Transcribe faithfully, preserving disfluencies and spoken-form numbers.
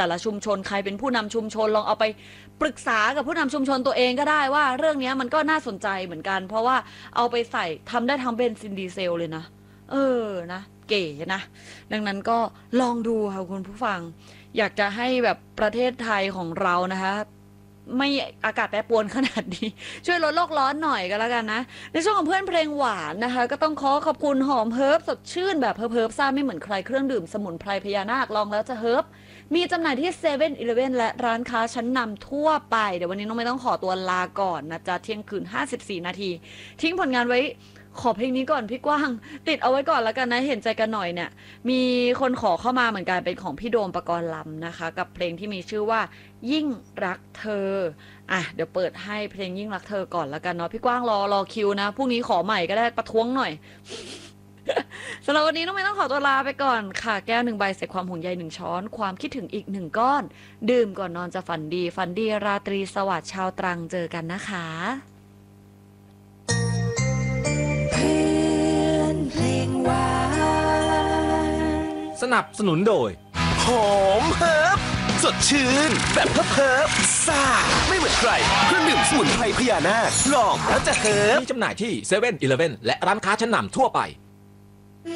แต่ละชุมชนใครเป็นผู้นำชุมชนลองเอาไปปรึกษากับผู้นำชุมชนตัวเองก็ได้ว่าเรื่องนี้มันก็น่าสนใจเหมือนกันเพราะว่าเอาไปใส่ทำได้ทั้งเบนซินดีเซลเลยนะเออนะเก๋นะดังนั้นก็ลองดูค่ะคุณผู้ฟังอยากจะให้แบบประเทศไทยของเรานะคะไม่อากาศแปรปรวนขนาดนี้ช่วยลดโลกร้อนหน่อยก็แล้วกันนะในช่วงของเพื่อนเพลงหวานนะคะก็ต้องขอขอบคุณหอมเฮิร์บสดชื่นแบบเฮิร์บเฮิร์บซ่าไม่เหมือนใครเครื่องดื่มสมุนไพรพญานาคลองแล้วจะเฮิร์บมีจำหน่ายที่เซเว่นอีเลฟเว่นและร้านค้าชั้นนำทั่วไปเดี๋ยววันนี้น้องไม่ต้องขอตัวลาก่อนนะจ๊ะเที่ยงคืนห้าสิบสี่นาทีทิ้งผลงานไว้ขอเพลงนี้ก่อนพี่กว้างติดเอาไว้ก่อนแล้วกันนะเห็นใจกันหน่อยเนี่ยมีคนขอเข้ามาเหมือนกันเป็นของพี่โดมปกรณ์ลำนะคะกับเพลงที่มีชื่อว่ายิ่งรักเธออ่ะเดี๋ยวเปิดให้เพลงยิ่งรักเธอก่อนแล้วกันเนาะพี่กว้างรอรอคิวนะพรุ่งนี้ขอใหม่ก็ได้ประท้วงหน่อย สำหรับวันนี้น้องไม่ต้องขอตัวลาไปก่อนค่ะแก้วหนึ่งใบใส่ความห่วงใยหนึ่งช้อนความคิดถึงอีกหนึ่งก้อนดื่มก่อนนอนจะฝันดีฝันดีราตรีสวัสดิ์ชาวตรังเจอกันนะคะสนับสนุนโดยหอมเฮิร์บสดชื่นแบบเฮิร์บเฮิร์บซ่าไม่เหมือนใครเครื่องดื่มสมุนไพรพญานาคลองแล้วจะเฮิร์บมีจำหน่ายที่เซเว่นอีเลฟเว่นและร้านค้าชั้นนำทั่วไป